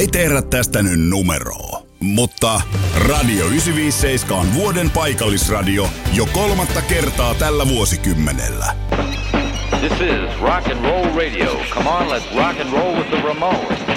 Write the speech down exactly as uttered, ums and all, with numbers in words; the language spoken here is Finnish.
ei tehdä tästä nyt numeroa. Mutta Radio yhdeksänsataaviisikymmentäseitsemän on vuoden paikallisradio jo kolmatta kertaa tällä vuosikymmenellä. This is rock and roll radio. Come on, let's rock and roll with the Ramones.